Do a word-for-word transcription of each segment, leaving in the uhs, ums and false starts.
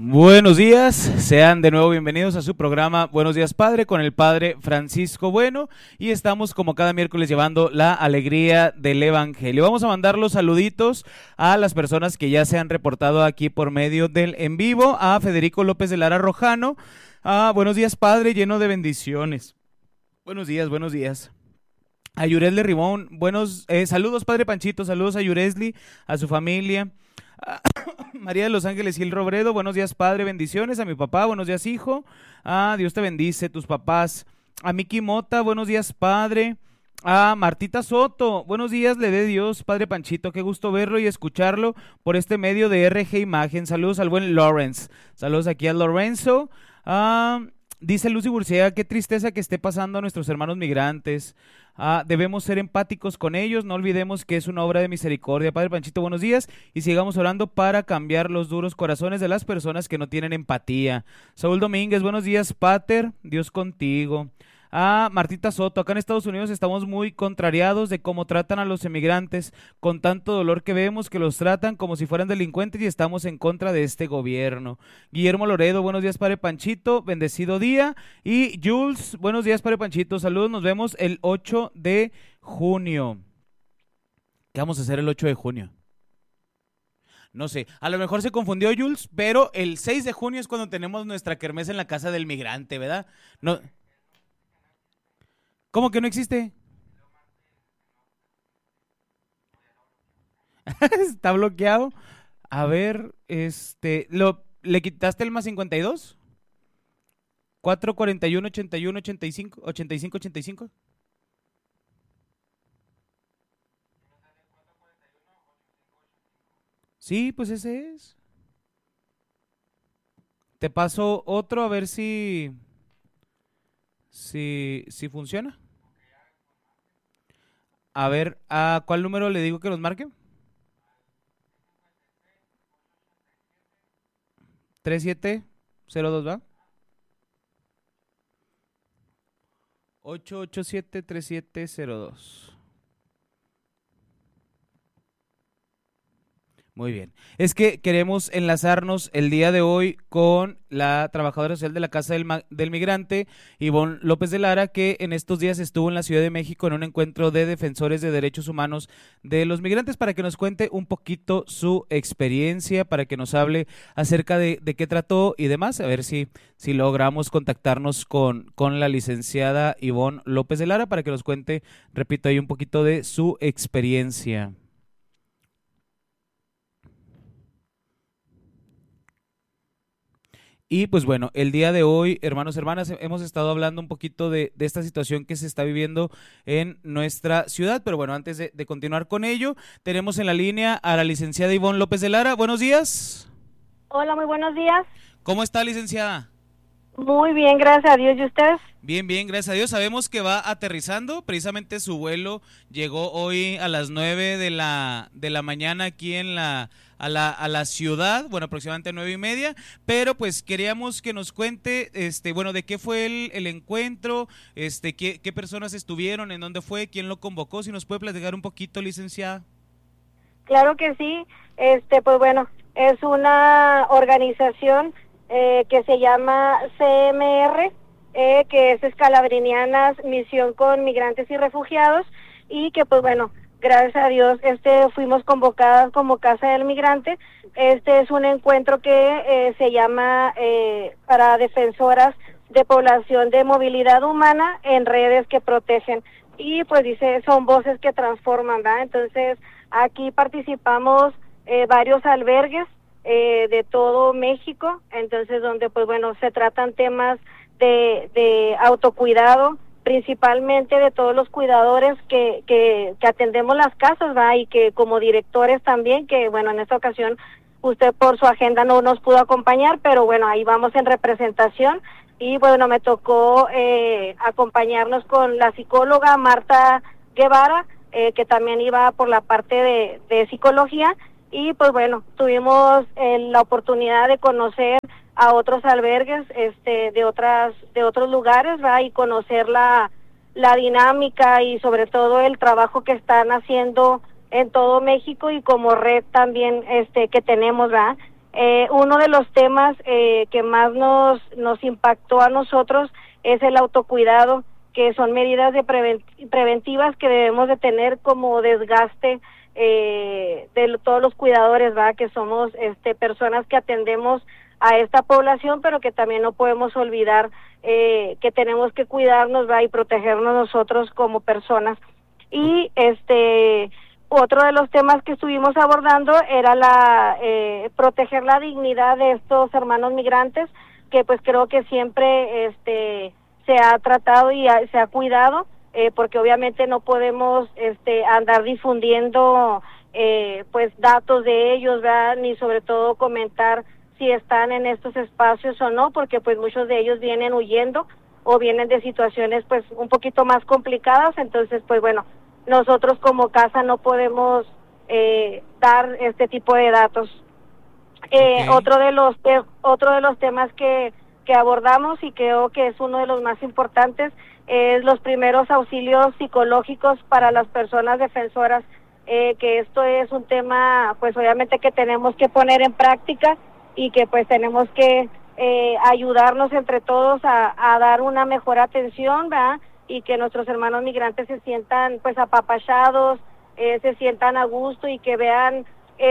Buenos días, sean de nuevo bienvenidos a su programa Buenos Días Padre con el Padre Francisco Bueno, y estamos como cada miércoles llevando la alegría del Evangelio. Vamos a mandar los saluditos a las personas que ya se han reportado aquí por medio del en vivo. A Federico López de Lara Rojano, a Buenos Días Padre, lleno de bendiciones. Buenos días, buenos días. A Yuresli Ribón, buenos eh, saludos Padre Panchito, saludos a Yuresli, a su familia. María de los Ángeles Gil Robredo, buenos días Padre, bendiciones. A mi papá, buenos días hijo. Ah, Dios te bendice, tus papás. A Miki Mota, buenos días Padre. A Martita Soto, buenos días, le dé Dios, Padre Panchito, qué gusto verlo y escucharlo por este medio de R G Imagen. Saludos al buen Lawrence, saludos aquí a Lorenzo. Ah, dice Lucy Burciaga, qué tristeza que esté pasando a nuestros hermanos migrantes. Ah, debemos ser empáticos con ellos, no olvidemos que es una obra de misericordia. Padre Panchito, buenos días, y sigamos orando para cambiar los duros corazones de las personas que no tienen empatía. Saúl Domínguez, buenos días, Pater, Dios contigo. Ah, Martita Soto, acá en Estados Unidos estamos muy contrariados de cómo tratan a los emigrantes, con tanto dolor que vemos que los tratan como si fueran delincuentes y estamos en contra de este gobierno. Guillermo Loredo, buenos días Padre Panchito, bendecido día. Y Jules, buenos días Padre Panchito, saludos, nos vemos el ocho de junio. ¿Qué vamos a hacer el ocho de junio? No sé, a lo mejor se confundió Jules, pero el seis de junio es cuando tenemos nuestra kermés en la casa del migrante, ¿verdad? No... ¿Cómo que no existe? Está bloqueado. A ver, este, ¿lo, ¿le quitaste el más cincuenta y dos? cuatro cuarenta y uno, ochenta y uno, ochenta y cinco, ochenta y cinco, ochenta y cinco. Sí, pues ese es. Te paso otro a ver si, si, si funciona. A ver, ¿a cuál número le digo que nos marque? tres siete cero dos, ¿va? ocho ocho siete tres siete cero dos. Muy bien. Es que queremos enlazarnos el día de hoy con la trabajadora social de la Casa del, Ma- del Migrante, Ivonne López de Lara, que en estos días estuvo en la Ciudad de México en un encuentro de defensores de derechos humanos de los migrantes, para que nos cuente un poquito su experiencia, para que nos hable acerca de, de qué trató y demás, a ver si, si logramos contactarnos con, con la licenciada Ivonne López de Lara para que nos cuente, repito, ahí un poquito de su experiencia. Y pues bueno, el día de hoy, hermanos, hermanas, hemos estado hablando un poquito de, de esta situación que se está viviendo en nuestra ciudad, pero bueno, antes de, de continuar con ello, tenemos en la línea a la licenciada Ivonne López de Lara. Buenos días. Hola, muy buenos días. ¿Cómo está, licenciada? Muy bien, gracias a Dios. ¿Y ustedes? Bien, bien, gracias a Dios. Sabemos que va aterrizando, precisamente su vuelo llegó hoy a las nueve de la, de la mañana aquí en la... A la, a la ciudad, bueno, aproximadamente nueve y media, pero pues queríamos que nos cuente, este, bueno, de qué fue el, el encuentro, este, qué, qué personas estuvieron, en dónde fue, quién lo convocó, si nos puede platicar un poquito, licenciada. Claro que sí. Este, pues bueno, es una organización eh, que se llama C M R, eh, que es Escalabrinianas Misión con Migrantes y Refugiados, y que pues bueno, gracias a Dios, este fuimos convocadas como Casa del Migrante. Este es un encuentro que eh, se llama eh, para defensoras de población de movilidad humana en redes que protegen. Y pues dice, son voces que transforman, ¿verdad? Entonces, aquí participamos eh, varios albergues eh, de todo México, entonces donde pues bueno, se tratan temas de, de autocuidado, principalmente de todos los cuidadores que, que, que atendemos las casas, ¿va? Y que como directores también, que bueno, en esta ocasión usted por su agenda no nos pudo acompañar, pero bueno, ahí vamos en representación. Y bueno, me tocó eh, acompañarnos con la psicóloga Marta Guevara, eh, que también iba por la parte de, de psicología, y pues bueno, tuvimos eh, la oportunidad de conocer a otros albergues este de otras de otros lugares, ¿verdad? Y conocer la la dinámica y sobre todo el trabajo que están haciendo en todo México y como red también este que tenemos, ¿verdad? Eh, uno de los temas eh, que más nos, nos impactó a nosotros es el autocuidado, que son medidas de preven- preventivas que debemos de tener como desgaste eh, de lo, todos los cuidadores, ¿verdad? Que somos este, personas que atendemos a esta población, pero que también no podemos olvidar eh, que tenemos que cuidarnos, ¿verdad? Y protegernos nosotros como personas. Y este otro de los temas que estuvimos abordando era la eh, proteger la dignidad de estos hermanos migrantes, que pues creo que siempre este se ha tratado y ha, se ha cuidado, eh, porque obviamente no podemos este andar difundiendo eh, pues datos de ellos, ¿verdad? Ni sobre todo comentar si están en estos espacios o no, porque pues muchos de ellos vienen huyendo o vienen de situaciones pues un poquito más complicadas. Entonces pues bueno, nosotros como casa no podemos eh, dar este tipo de datos. Eh, Okay. Otro de los te- otro de los temas que, que abordamos, y creo que es uno de los más importantes, es los primeros auxilios psicológicos para las personas defensoras, eh, que esto es un tema pues obviamente que tenemos que poner en práctica y que pues tenemos que eh, ayudarnos entre todos a, a dar una mejor atención, ¿verdad? Y que nuestros hermanos migrantes se sientan pues apapachados, eh, se sientan a gusto y que vean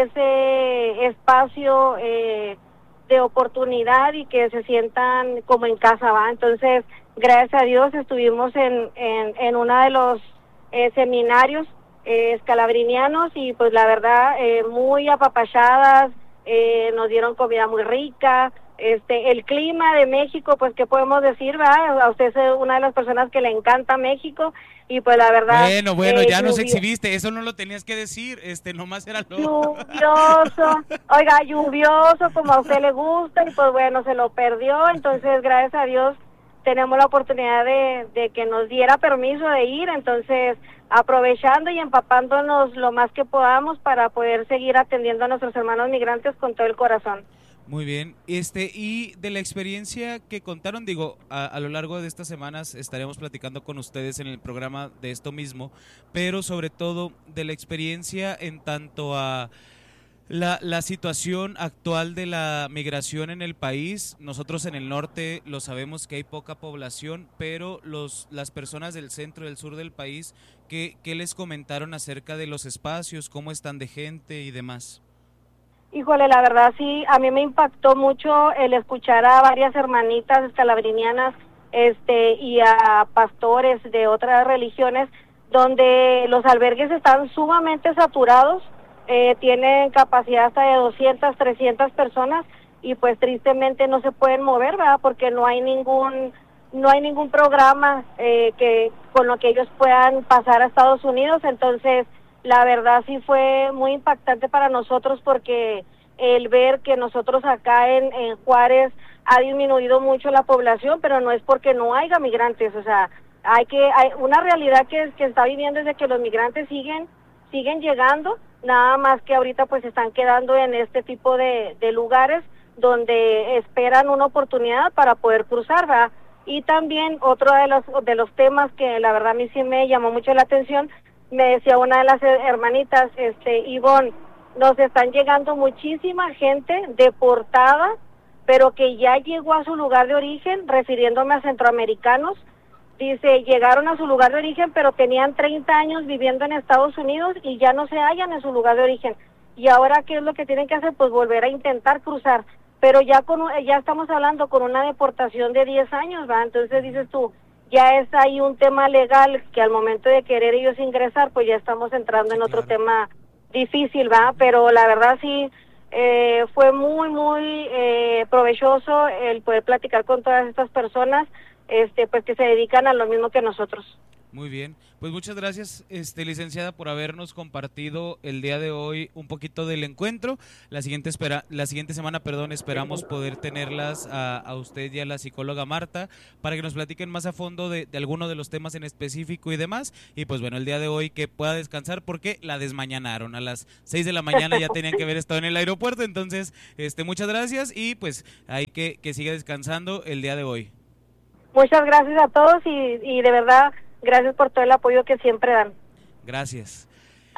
ese espacio eh, de oportunidad y que se sientan como en casa, ¿va? Entonces, gracias a Dios estuvimos en, en, en uno de los eh, seminarios eh, escalabrinianos y pues la verdad eh, muy apapachadas, eh, nos dieron comida muy rica. Este, el clima de México, pues, ¿qué podemos decir, va? A usted es una de las personas que le encanta México y pues la verdad... Bueno, bueno, Eh, ya nos lluvia, exhibiste, eso no lo tenías que decir, este, nomás era lo... lluvioso, oiga, lluvioso como a usted le gusta y pues bueno, se lo perdió. Entonces gracias a Dios tenemos la oportunidad de, de que nos diera permiso de ir, entonces aprovechando y empapándonos lo más que podamos para poder seguir atendiendo a nuestros hermanos migrantes con todo el corazón. Muy bien, este, y de la experiencia que contaron, digo, a, a lo largo de estas semanas estaremos platicando con ustedes en el programa de esto mismo, pero sobre todo de la experiencia en tanto a la, la situación actual de la migración en el país. Nosotros en el norte lo sabemos que hay poca población, pero los, las personas del centro y del sur del país, ¿qué, qué les comentaron acerca de los espacios, cómo están de gente y demás? Híjole, la verdad sí, a mí me impactó mucho el escuchar a varias hermanitas escalabrinianas este, y a pastores de otras religiones, donde los albergues están sumamente saturados, eh, tienen capacidad hasta de doscientas, trescientas personas y pues tristemente no se pueden mover, ¿verdad? Porque no hay ningún no hay ningún programa eh, que con lo que ellos puedan pasar a Estados Unidos. Entonces la verdad sí fue muy impactante para nosotros, porque el ver que nosotros acá en, en Juárez ha disminuido mucho la población, pero no es porque no haya migrantes, o sea, hay que hay una realidad que, que está viviendo es de que los migrantes siguen siguen llegando, nada más que ahorita pues están quedando en este tipo de, de lugares donde esperan una oportunidad para poder cruzar, ¿verdad? Y también otro de los de los temas que la verdad a mí sí me llamó mucho la atención, me decía una de las hermanitas, este, Ivonne, nos están llegando muchísima gente deportada, pero que ya llegó a su lugar de origen, refiriéndome a centroamericanos. Dice, llegaron a su lugar de origen, pero tenían treinta años viviendo en Estados Unidos y ya no se hallan en su lugar de origen. Y ahora, ¿qué es lo que tienen que hacer? Pues volver a intentar cruzar. Pero ya con ya estamos hablando con una deportación de diez años, ¿va? Entonces dices tú, ya es ahí un tema legal que al momento de querer ellos ingresar, pues ya estamos entrando Sí, en otro claro. tema difícil, ¿va? Pero la verdad sí, eh, fue muy, muy eh, provechoso el poder platicar con todas estas personas, este, pues que se dedican a lo mismo que nosotros. Muy bien, pues muchas gracias, este, licenciada, por habernos compartido el día de hoy un poquito del encuentro. La siguiente espera, la siguiente semana, perdón, esperamos poder tenerlas a, a usted y a la psicóloga Marta para que nos platiquen más a fondo de, de alguno de los temas en específico y demás. Y pues bueno, el día de hoy que pueda descansar porque la desmañanaron. A las seis de la mañana ya tenían que haber estado en el aeropuerto. Entonces, este, muchas gracias y pues hay que, que siga descansando el día de hoy. Muchas gracias a todos y, y de verdad, gracias por todo el apoyo que siempre dan. Gracias.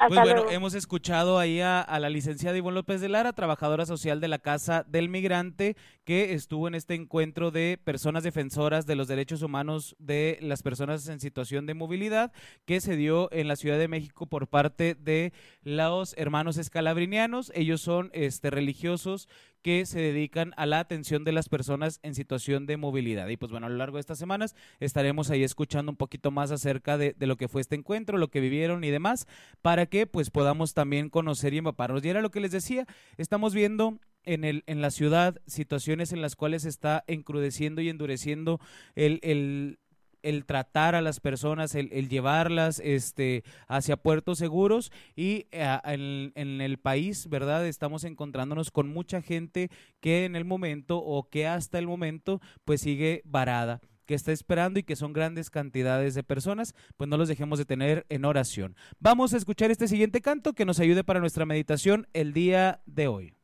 Hasta Pues bueno, luego. hemos escuchado ahí a, a la licenciada Ivonne López de Lara, trabajadora social de la Casa del Migrante, que estuvo en este encuentro de personas defensoras de los derechos humanos de las personas en situación de movilidad, que se dio en la Ciudad de México por parte de los hermanos escalabrinianos. Ellos son este, religiosos que se dedican a la atención de las personas en situación de movilidad. Y pues bueno, a lo largo de estas semanas estaremos ahí escuchando un poquito más acerca de, de lo que fue este encuentro, lo que vivieron y demás, para que pues podamos también conocer y empaparnos. Y era lo que les decía, estamos viendo en el en la ciudad situaciones en las cuales se está encrudeciendo y endureciendo el, el el tratar a las personas, el, el llevarlas este, hacia puertos seguros y eh, en, en el país, ¿verdad? Estamos encontrándonos con mucha gente que en el momento o que hasta el momento pues sigue varada, que está esperando y que son grandes cantidades de personas, pues no los dejemos de tener en oración. Vamos a escuchar este siguiente canto que nos ayude para nuestra meditación el día de hoy.